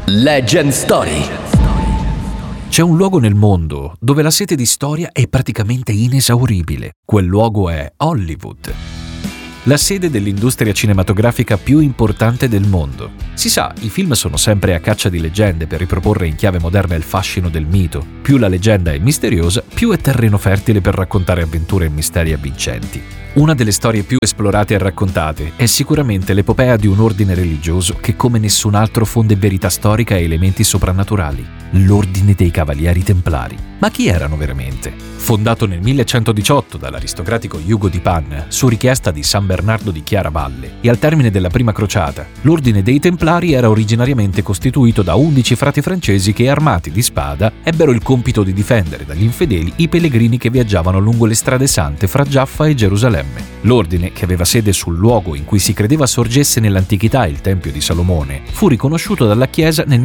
Legend Story. C'è un luogo nel mondo dove la sete di storia è praticamente inesauribile. Quel luogo è Hollywood, la sede dell'industria cinematografica più importante del mondo. Si sa, i film sono sempre a caccia di leggende per riproporre in chiave moderna il fascino del mito. Più la leggenda è misteriosa, più è terreno fertile per raccontare avventure e misteri avvincenti. Una delle storie più esplorate e raccontate è sicuramente l'epopea di un ordine religioso che come nessun altro fonde verità storica e elementi soprannaturali: l'Ordine dei Cavalieri Templari. Ma chi erano veramente? Fondato nel 1118 dall'aristocratico Ugo di Pan su richiesta di San Bernardo di Chiaravalle e al termine della prima crociata, l'Ordine dei Templari era originariamente costituito da 11 frati francesi che, armati di spada, ebbero il compito di difendere dagli infedeli i pellegrini che viaggiavano lungo le strade sante fra Giaffa e Gerusalemme. L'ordine, che aveva sede sul luogo in cui si credeva sorgesse nell'antichità il Tempio di Salomone, fu riconosciuto dalla Chiesa nel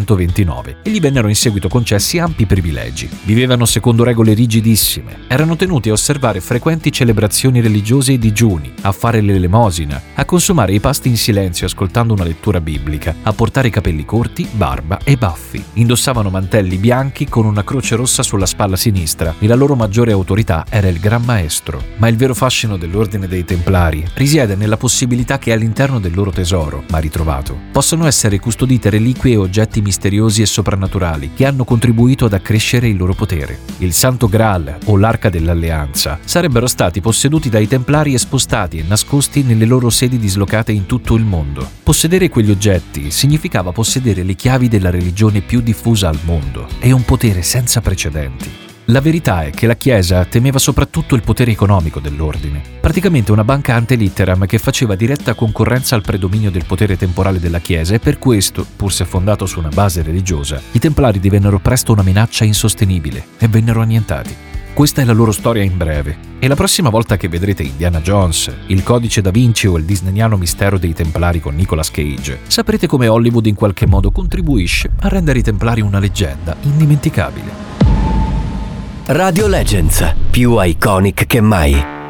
1129 e gli vennero in seguito concessi ampi privilegi. Vivevano secondo regole rigidissime, erano tenuti a osservare frequenti celebrazioni religiose e digiuni, a fare l'elemosina, a consumare i pasti in silenzio ascoltando una lettura biblica, a portare capelli corti, barba e baffi. Indossavano mantelli bianchi con una croce rossa sulla spalla sinistra e la loro maggiore autorità era il Gran Maestro. Ma il vero fascino dell'Ordine dei Templari risiede nella possibilità che all'interno del loro tesoro, ma ritrovato, possano essere custodite reliquie e oggetti misteriosi e soprannaturali che hanno contribuito ad accrescere il loro potere. Il Santo Graal o l'Arca dell'Alleanza sarebbero stati posseduti dai Templari e spostati e nascosti nelle loro sedi dislocate in tutto il mondo. Possedere quegli oggetti significava possedere le chiavi della religione più diffusa al mondo e un potere senza precedenti. La verità è che la Chiesa temeva soprattutto il potere economico dell'ordine, praticamente una banca ante litteram che faceva diretta concorrenza al predominio del potere temporale della Chiesa, e per questo, pur se fondato su una base religiosa, i Templari divennero presto una minaccia insostenibile e vennero annientati. Questa è la loro storia in breve, e la prossima volta che vedrete Indiana Jones, Il Codice da Vinci o il disneyano Mistero dei Templari con Nicolas Cage, saprete come Hollywood in qualche modo contribuisce a rendere i Templari una leggenda indimenticabile. Radio Legends, più iconic che mai.